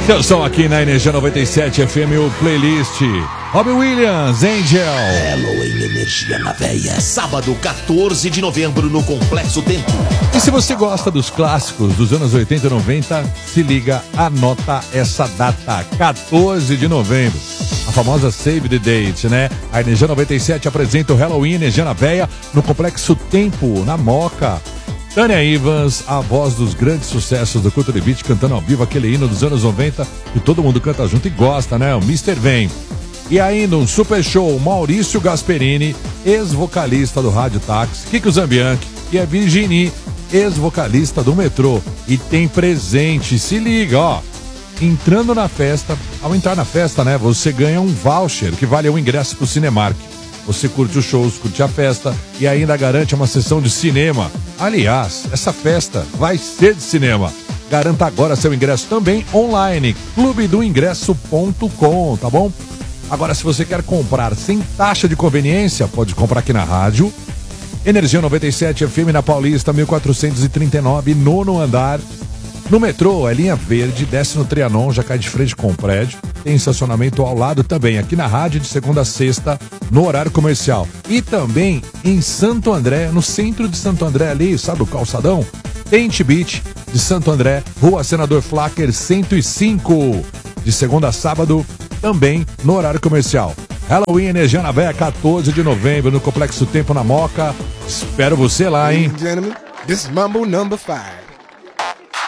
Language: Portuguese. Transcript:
Eu sou aqui na Energia 97 FM, o playlist Robbie Williams, Angel. Halloween Energia na Veia, sábado 14 de novembro no Complexo Tempo. E se você gosta dos clássicos dos anos 80 e 90, se liga, anota essa data, 14 de novembro. A famosa Save the Date, né? A Energia 97 apresenta o Halloween Energia na Veia no Complexo Tempo, na Moca. Tânia Ivans, a voz dos grandes sucessos do Cultura Beat, cantando ao vivo aquele hino dos anos 90 que todo mundo canta junto e gosta, né? O Mr. Vem. E ainda um super show, Maurício Gasperini, ex-vocalista do Rádio Táxi, Kiko Zambianchi e a Virginie, ex-vocalista do Metrô. E tem presente, se liga, ó. Entrando na festa, ao entrar na festa, né, você ganha um voucher que vale um ingresso pro Cinemark. Você curte os shows, curte a festa e ainda garante uma sessão de cinema. Aliás, essa festa vai ser de cinema. Garanta agora seu ingresso também online, clubedoingresso.com, tá bom? Agora, se você quer comprar sem taxa de conveniência, pode comprar aqui na rádio. Energia 97 FM na Paulista, 1439, nono andar. No metrô, é linha verde, desce no Trianon, já cai de frente com o prédio. Tem estacionamento ao lado também, aqui na rádio, de segunda a sexta, no horário comercial. E também em Santo André, no centro de Santo André ali, sabe o calçadão? Tente Beach, de Santo André, Rua Senador Flacker 105. De segunda a sábado, também no horário comercial. Halloween Energia na Veia, 14 de novembro, no Complexo Tempo na Moca. Espero você lá, hein? Ladies and gentlemen, this is Mambo number 5.